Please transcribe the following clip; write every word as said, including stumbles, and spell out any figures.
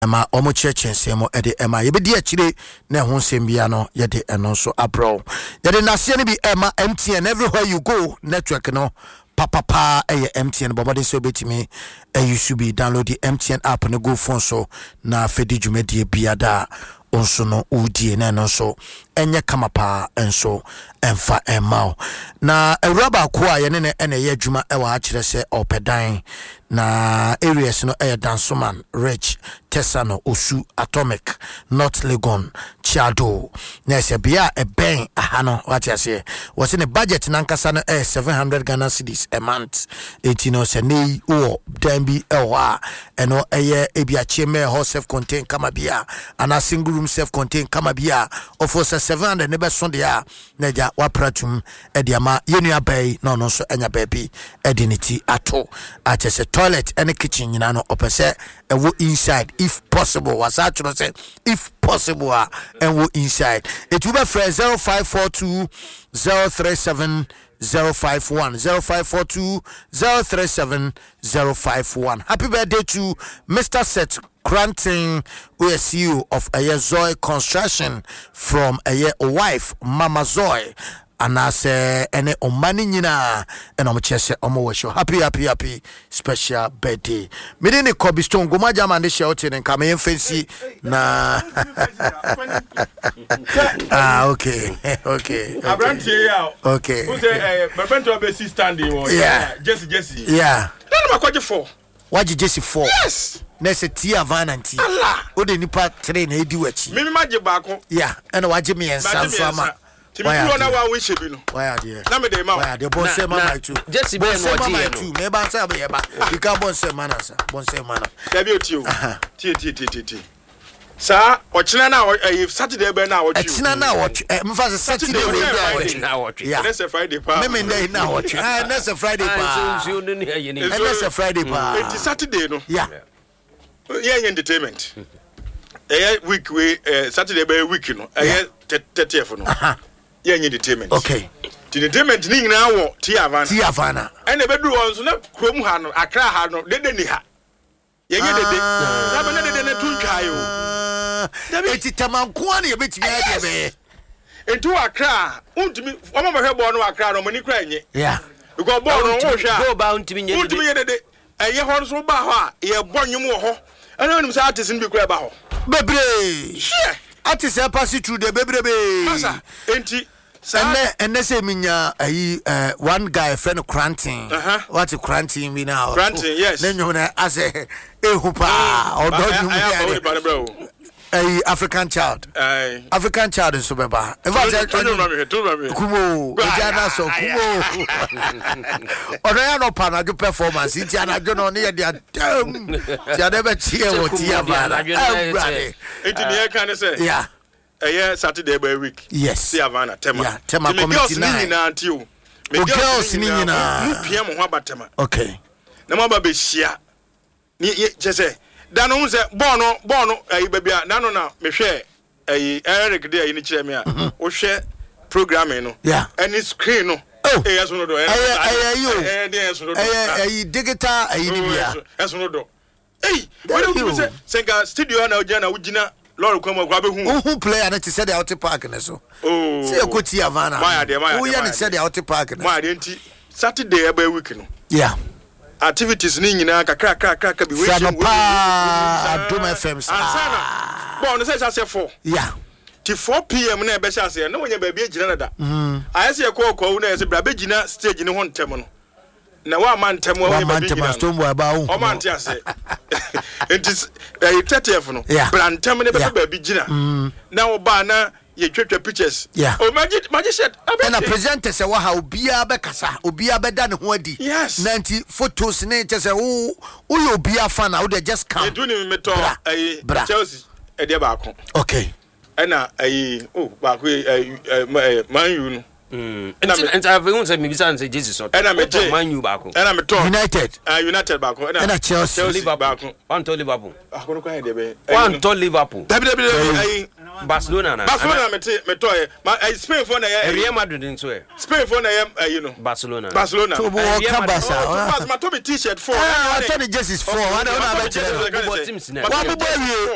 Ama omo chechense mo ede ema yebedi akire na ho nsem bia no yede eno so abro yede nase ne bi ema M T N everywhere you go network no papa pa eye M T N bobode so betimi eh you should be download the M T N app no go phone so na fedi dwumedie bia da onso no udie na no so enye kamapa enso emfa emao na ewraba ko a ye ne ene ye adwuma e wa akire se opedan na areas no eh Dansoman Rich Tesano Osu Atomic North Legon Chado na se bia e ben aha no what you say was in a budget nankasa no eh seven hundred Ghana cedis a month eighteen no se nei o dan bi ewa eno eye ebia cheme ho self contained kama bia ana single room self contained kama bia of seven hundred ne be so dia na ja wapratum e dia ma yenu abai no no so enya baby edinity ato achese toilet and kitchen nyina no opese e wo inside if possible was actually say if possible and wo inside it will be for zero five four two zero three seven zero five one zero five four two zero three seven zero five one. Happy birthday to Mister Seth Cranting, who is C E O of a Zoe Construction from a wife Mama Zoe. And I say, any omani nyina, and I'm chese omo wish you happy, happy, happy special birthday. Me ni Kobe Stone, go my jam and the shouting and come in fancy. Nah, ah, okay, okay, okay. Okay. Who's a my friend to be standing? Yeah, Jesse, Jesse. Yeah. No, I'm quite for. What did Jesse for? Yes. Nese tia van and tea. Allah. O de nipa train e di wachi. Me ma je baako. Yeah, and waje me en sanfama. Ti me do na wa we shebi no. Why are there? Na me dey ma. Why are there bon say mama too. Jesse be no mama too. Me ba say be ba. You can bon say man answer. Bon say man. Da bi oti o. Ti ti ti ti ti. Sa o china na o Saturday be na o twi. China na o twi. Me fa Saturday we na o twi. Yeah. Next Friday pa. Me me dey na o twi. Ah, next Friday pa. Next Friday pa. It is Saturday no. Yeah. Yeah, entertainment. Eh week we Saturday be week no. Eh thirtieth no. Yeah, entertainment. Okay. The entertainment ni nyina wo Tia Havana. Tia Havana. And the bedroom on so na krom ha no, Accra ha no, de de ni ha. Ye ye de de. Na be na de de na tuntwa yo. Eti tamanko na ye betimi ade be. Enti Accra, untimi, o ma hwe ball no Accra no mani kra nye. Yeah. Because ball no wo hwa. Go ba untimi nye de. Untimi ye de de. Eye ho so ba ho a, ye bonnwum wo ho. Ana onim say artist bi kra ba ho. Bebre. Share. Artist e pass through the bebrebe. Masa, enti and and they say minya uh one guy friend Cranting. Uh-huh. What a Cranting me now. Cranting, yes. Then you know as a ehupa or don't you a African child. Aye. African child is super bad. In fact, Kumo, Jana so Kumo. Or I no pana do performance. It's Jana Jono near the damn. Janeba cheer what Tiavana. It's in the kind of say. Yeah. A year Saturday by week. Yes. Tia Havana Tema. Yeah, Tema community nine until. Me girls ni nyina. Mu P M ho abatema. Okay. Na mo ba be hia. Ni je say da no se ball no ball no ayi babia na no na me hwe ayi Eric dey ayi ni kire me a. Wo hwe programming no. Yeah. Any screen no. Oh. Eh yes no do. Eh eh eh yes no do. Eh eh digital ayi ni bia. Yes no do. Hey, what do you say? Senga studio na ojana ujina Lord come kwa be hu. Who player na ti said the out park na so. Oh. Say ko Tia Havana. My idea, my idea. Who ya ni said the out park na. My idea Saturday every week no. Yeah. Activities ni nyina kakra kakra kakra bi we say Adom F M sa. Ansana. Bon, say say four. Yeah. Till four p m na e be say na wonya ba bi agina na da. Mhm. Aye say ko ko na say bra be gina stage ni ho ntem no. Na wa man ntem wa wonya ba bi gina. Man ntem Stoneboy ba hu. O man tia say. It is eh thirtieth no. Bra ntem ne be ba bi gina. Na wo ba na ye twetwa pictures. Yeah. Oh magic magic said. And a presenter say wa ha obia be kasa, obia be da ne ho adi. Yes. ninety photos ne say who who you obia fan na would just come. E do ni me to eh Chelsea e dey ba ko. Okay. Ena eh oh ba ko eh Man U no. Mm. And I've been saying maybe say Jesus or ena me Man U baako. Ena me to United. Ah United baako. Ena Chelsea baako. One to Liverpool. Ah ko ko e dey be. One to Liverpool. Dabi dabi dabi Barcelona na. Barcelona me te me to e. Ma Spain for na e. Real Madrid nso e. Spain for na e you know. Barcelona. Barcelona. To bo ka Barca. Ma to be t-shirt for. Ah, I thought the jerseys for. One na be. Teams na. Wa bo bo